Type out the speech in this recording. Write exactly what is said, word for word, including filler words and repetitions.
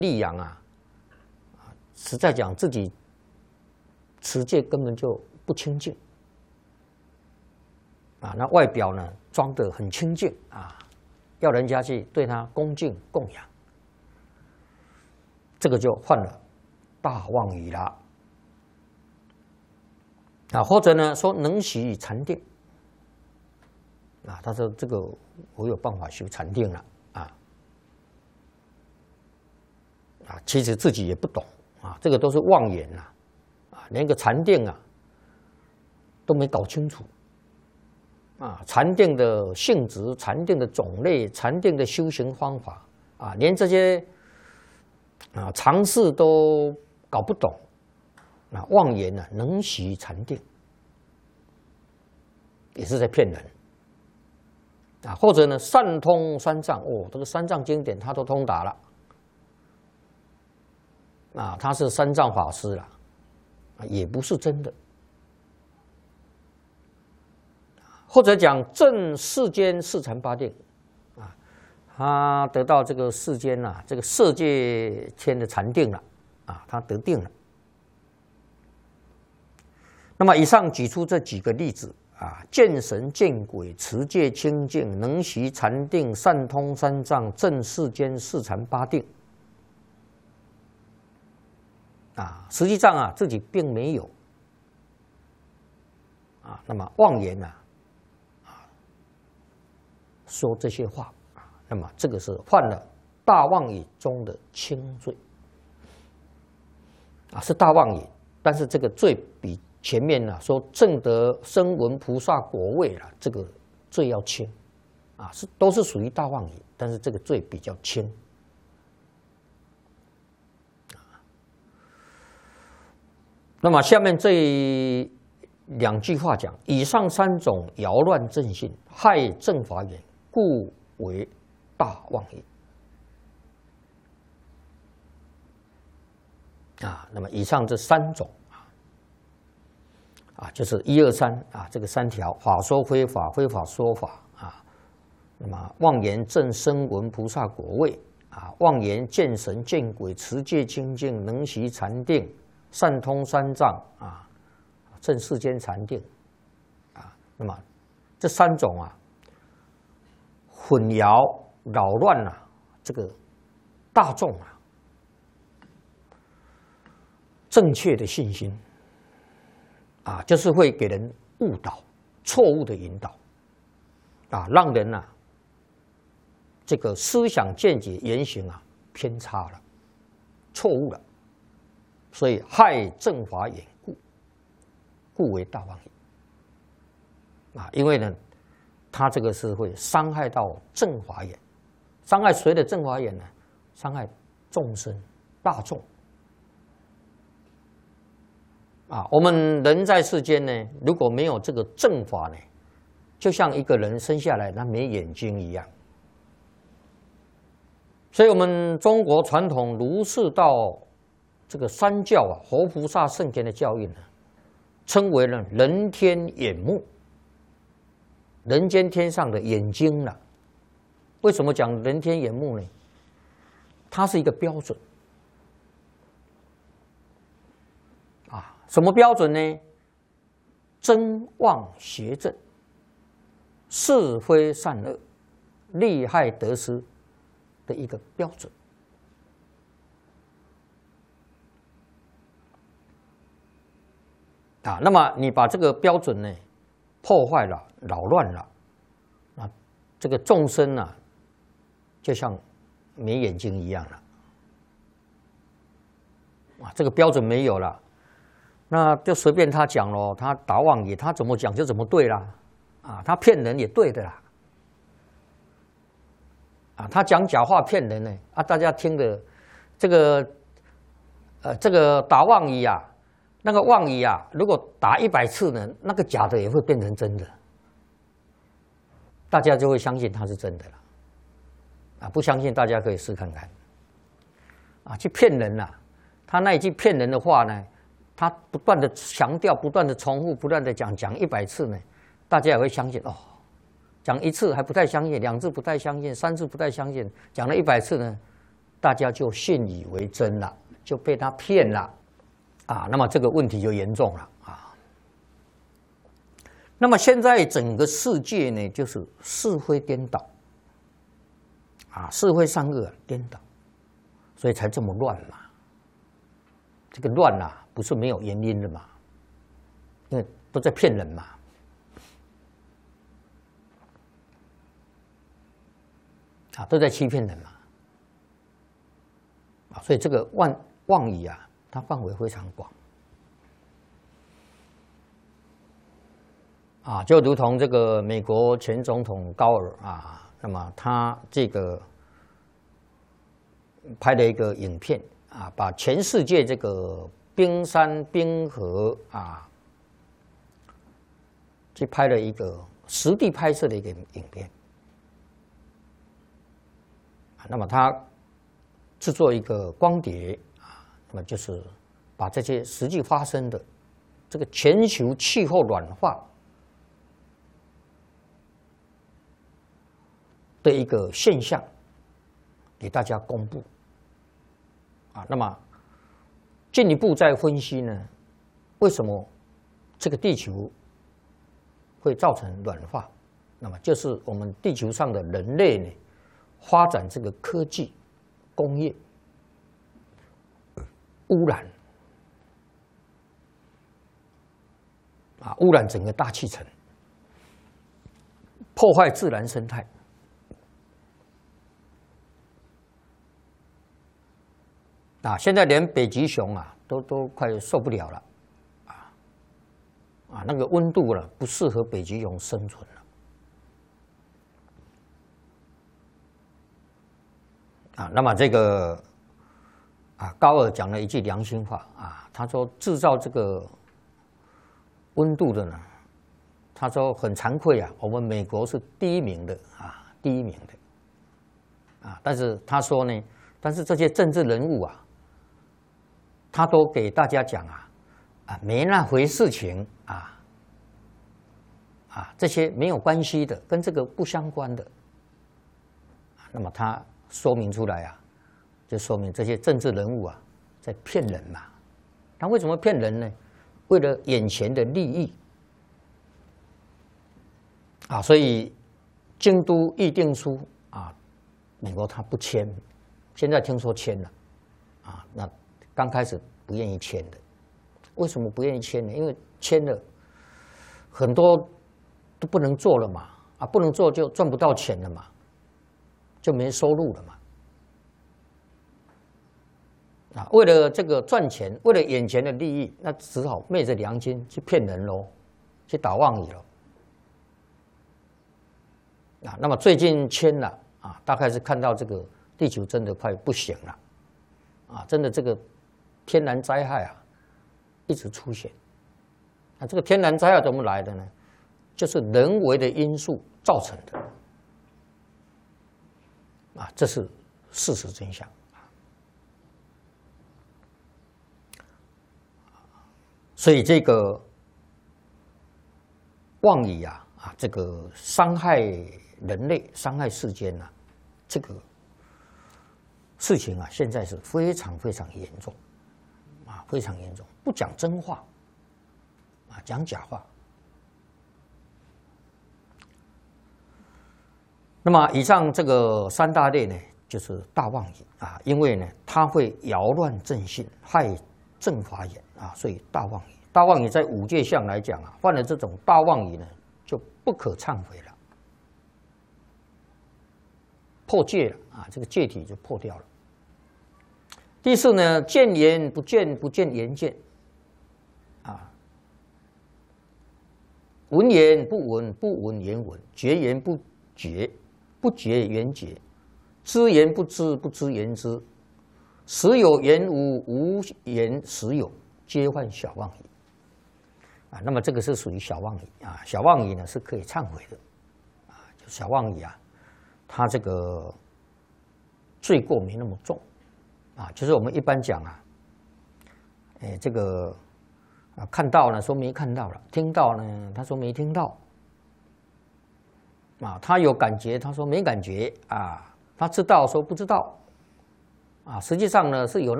溧阳啊，实在讲自己持戒根本就不清净啊，那外表呢装得很清净啊，要人家去对他恭敬供养，这个就犯了大妄语了啊，或者呢说能习禅定啊，他说这个我有办法修禅定了啊啊，其实自己也不懂啊，这个都是妄言呐啊，连个禅定啊都没搞清楚啊，禅定的性质、禅定的种类、禅定的修行方法啊，连这些啊常识都搞不懂啊，妄言呢、啊、能习禅定，也是在骗人啊，或者呢善通三藏哦，这个三藏经典他都通达了啊，他是三藏法师了啊，也不是真的。或者讲正世间四禅八定啊，他得到这个世间啊这个色界天的禅定了啊，他得定了。那么以上举出这几个例子啊，见神见鬼、持戒清净、能习禅定、善通三藏、正世间四禅八定啊，实际上啊自己并没有啊，那么妄言啊说这些话啊，那么这个是犯了大妄语中的轻罪啊，是大妄语，但是这个罪比前面呢、啊、说证得声闻菩萨果位了，这个罪要轻啊，是都是属于大妄语，但是这个罪比较轻。那么下面这两句话讲，以上三种扰乱正信，害正法眼，故为大妄语啊。那么以上这三种啊，啊，就是一二三啊，这个三条：法说非法，非法说法啊。那么妄言证声闻菩萨果位啊，妄言见神见鬼、持戒清净、能习禅定、善通三藏啊，正世间禅定啊。那么这三种啊，混淆扰乱了、啊、这个大众啊正确的信心啊，就是会给人误导、错误的引导啊，让人啊这个思想见解言行啊偏差了、错误了，所以害正法眼，故故为大妄语啊。因为呢，他这个是会伤害到正法眼，伤害谁的正法眼呢？伤害众生大众啊。我们人在世间呢，如果没有这个正法呢，就像一个人生下来他没眼睛一样。所以我们中国传统儒释道这个三教啊，活菩萨圣贤的教育呢，称为呢人天眼目，人间天上的眼睛了。为什么讲人天眼目呢？它是一个标准啊，什么标准呢？真妄邪正，是非善恶，利害得失的一个标准啊。那么你把这个标准呢破坏了、扰乱了啊，这个众生啊，就像没眼睛一样了啊。这个标准没有了，那就随便他讲咯，他打妄语，他怎么讲就怎么对啦啊，他骗人也对的啦。啊，他讲假话骗人呢啊！大家听的这个，呃，这个打妄语啊，那个妄语啊，如果打一百次呢，那个假的也会变成真的，大家就会相信它是真的了。啊，不相信大家可以试看看。啊，去骗人呐、啊，他那一句骗人的话呢，他不断的强调，不断的重复，不断的讲，讲一百次呢，大家也会相信哦。讲一次还不太相信，两次不太相信，三次不太相信，讲了一百次呢， 大家就信以为真了，就被他骗了，啊，那么这个问题就严重了啊。那么现在整个世界呢，就是是非颠倒，啊，是非善恶颠倒，所以才这么乱嘛。这个乱呐、啊，不是没有原因的嘛，因为都在骗人嘛。啊，都在欺骗人嘛，啊，所以这个妄妄语啊，它范围非常广，啊，就如同这个美国前总统高尔啊，那么他这个拍了一个影片啊，把全世界这个冰山冰河啊，去拍了一个实地拍摄的一个影片。那么他制作一个光碟啊，那么就是把这些实际发生的这个全球气候暖化的一个现象给大家公布啊。那么进一步再分析呢，为什么这个地球会造成暖化？那么就是我们地球上的人类呢，发展这个科技、工业，污染啊，污染整个大气层，破坏自然生态啊！现在连北极熊啊，都都快受不了了啊啊！那个温度了，不适合北极熊生存了。啊，那么这个啊，高尔讲了一句良心话啊，他说制造这个温度的呢，他说很惭愧啊，我们美国是第一名的啊，第一名的啊，但是他说呢，但是这些政治人物啊，他都给大家讲啊啊，没那回事情啊啊，这些没有关系的，跟这个不相关的，那么他说明出来啊，就说明这些政治人物啊在骗人嘛。他为什么骗人呢？为了眼前的利益啊，所以京都议定书啊，美国他不签，现在听说签了啊。那刚开始不愿意签的，为什么不愿意签呢？因为签了很多都不能做了嘛，啊，不能做就赚不到钱了嘛。就没收入了嘛，啊，为了这个赚钱，为了眼前的利益，那只好昧着良心去骗人喽，去打妄语喽，啊，那么最近签了啊，大概是看到这个地球真的快不行了，啊，真的这个天然灾害啊一直出现，那这个天然灾害怎么来的呢？就是人为的因素造成的。啊，这是事实真相。所以这个妄语啊，啊，这个伤害人类、伤害世间啊，这个事情啊，现在是非常非常严重，啊，非常严重，不讲真话，啊，讲假话。那么以上这个三大类呢，就是大妄语啊，因为呢，它会扰乱正信，害正法眼啊，所以大妄语。大妄语在五戒相来讲啊，犯了这种大妄语呢，就不可忏悔了，破戒了啊，这个戒体就破掉了。第四呢，见言不见，不见言见，啊，闻言不闻，不闻言闻，觉言不觉。不觉言觉，知言不知，不知言知，实有言无，无言实有，皆犯小妄语。啊，那么这个是属于小妄语啊，小妄语呢是可以忏悔的，啊，就小妄语啊，它这个罪过没那么重，啊，就是我们一般讲啊，哎，这个啊看到呢说没看到了，听到呢他说没听到。啊，他有感觉，他说没感觉啊；他知道，说不知道。 啊，实际上呢是有那。